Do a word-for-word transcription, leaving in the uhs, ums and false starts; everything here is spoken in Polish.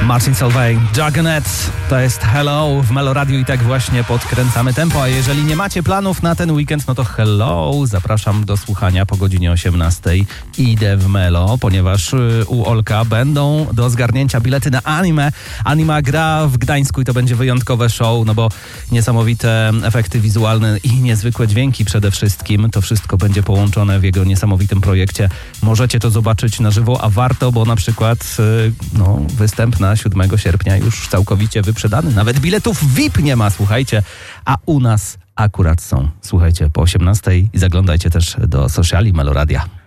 Marcin Solveig, Juggernaut, to jest Hello w Melo Radio i tak właśnie podkręcamy tempo, a jeżeli nie macie planów na ten weekend, no to hello, zapraszam do słuchania po godzinie osiemnastej. Idę w Melo, ponieważ u Olka będą do zgarnięcia bilety na Anime. Anima gra w Gdańsku i to będzie wyjątkowe show, no bo niesamowite efekty wizualne i niezwykłe dźwięki przede wszystkim. To wszystko będzie połączone w jego niesamowitym projekcie. Możecie to zobaczyć na żywo, a warto, bo na przykład no, występ na siódmego sierpnia już całkowicie wyprzedany. Nawet biletów V I P nie ma, słuchajcie, a u nas akurat są. Słuchajcie po osiemnastej i zaglądajcie też do sociali Melo Radia.